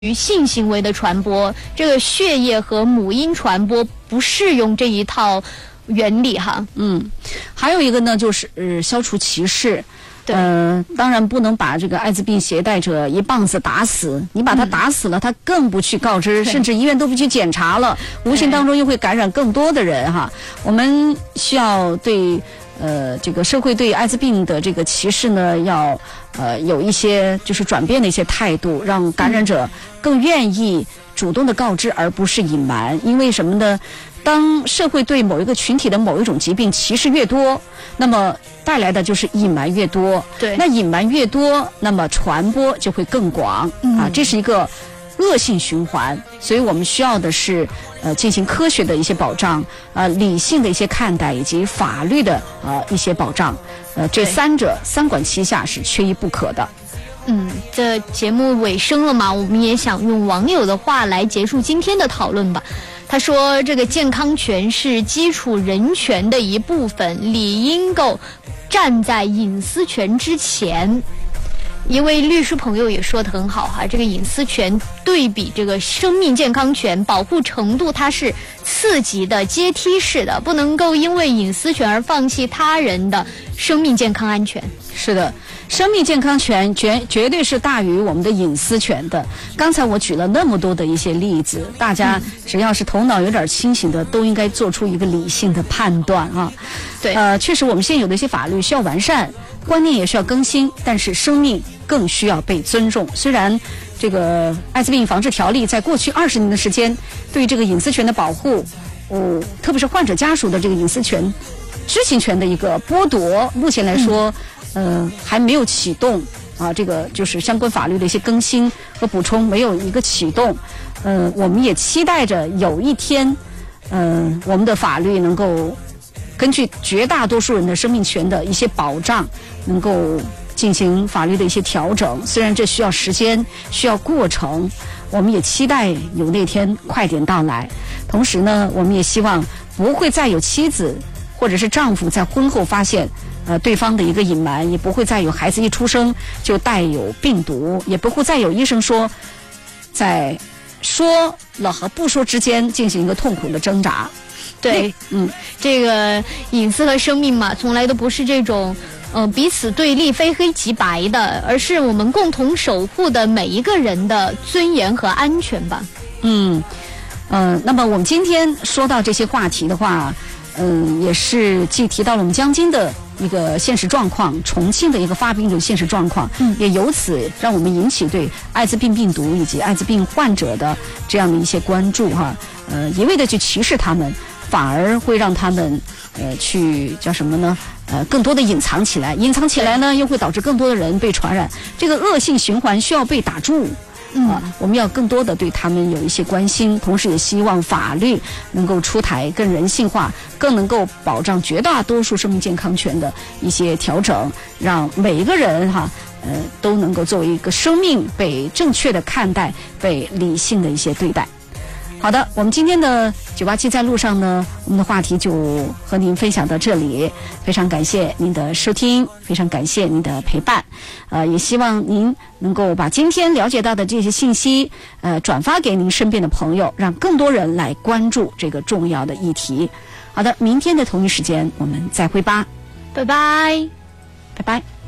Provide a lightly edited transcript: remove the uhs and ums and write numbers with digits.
于性行为的传播，这个血液和母婴传播不适用这一套原理哈。 还有一个呢，就是消除歧视。 对， 当然不能把这个艾滋病携带者一棒子打死，你把他打死了，他更不去告知，甚至医院都不去检查了，无形当中又会感染更多的人哈。我们需要对这个社会对艾滋病的这个歧视呢，要有一些就是转变的一些态度，让感染者更愿意主动的告知，而不是隐瞒。因为什么呢？当社会对某一个群体的某一种疾病歧视越多，那么带来的就是隐瞒越多。 对， 那隐瞒越多，那么传播就会更广啊，这是一个恶性循环。所以我们需要的是进行科学的一些保障，理性的一些看待，以及法律的一些保障。这三管齐下是缺一不可的。 这节目尾声了嘛，我们也想用网友的话来结束今天的讨论吧。他说，这个健康权是基础人权的一部分，理应够站在隐私权之前。一位律师朋友也说得很好哈，这个隐私权对比这个生命健康权，保护程度它是次级的、阶梯式的，不能够因为隐私权而放弃他人的生命健康安全。 是的，生命健康权绝对是大于我们的隐私权的。刚才我举了那么多的一些例子，大家只要是头脑有点清醒的，都应该做出一个理性的判断啊。 对， 确实我们现有的一些法律需要完善，观念也需要更新，但是生命更需要被尊重。虽然这个艾滋病防治条例在过去20年的时间对这个隐私权的保护，特别是患者家属的这个隐私权、知情权的一个剥夺，目前来说还没有启动啊，这个就是相关法律的一些更新和补充没有一个启动。我们也期待着有一天我们的法律能够根据绝大多数人的生命权的一些保障，能够进行法律的一些调整。虽然这需要时间，需要过程，我们也期待有那天快点到来。同时呢，我们也希望不会再有妻子或者是丈夫在婚后发现对方的一个隐瞒，也不会再有孩子一出生就带有病毒，也不会再有医生说在说了和不说之间进行一个痛苦的挣扎。 对，这个隐私和生命嘛，从来都不是这种彼此对立、非黑即白的，而是我们共同守护的每一个人的尊严和安全吧。 那么我们今天说到这些话题的话，也是既提到了我们江津的一个现实状况，重庆的一个发病的现实状况，也由此让我们引起对艾滋病病毒以及艾滋病患者的这样的一些关注哈。一味的去歧视他们，反而会让他们去叫什么呢？更多的隐藏起来，隐藏起来呢，又会导致更多的人被传染，这个恶性循环需要被打住。我们要更多的对他们有一些关心，同时也希望法律能够出台更人性化、更能够保障绝大多数生命健康权的一些调整，让每一个人都能够作为一个生命被正确的看待，被理性的一些对待。好的，我们今天的987在路上呢，我们的话题就和您分享到这里，非常感谢您的收听，非常感谢您的陪伴，也希望您能够把今天了解到的这些信息转发给您身边的朋友，让更多人来关注这个重要的议题。好的，明天的同一时间我们再会吧， 拜拜， 拜拜。